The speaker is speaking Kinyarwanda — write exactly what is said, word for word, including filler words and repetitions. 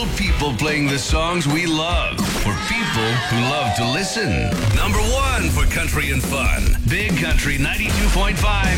people playing the songs we love for people who love to listen. Number one for country and fun. Big Country ninety-two point five